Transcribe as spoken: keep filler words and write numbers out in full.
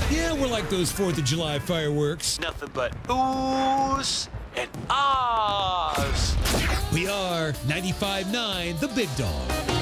Yeah, we're like those fourth of July fireworks. Nothing but oohs and ahs. We are ninety-five point nine The Big Dog.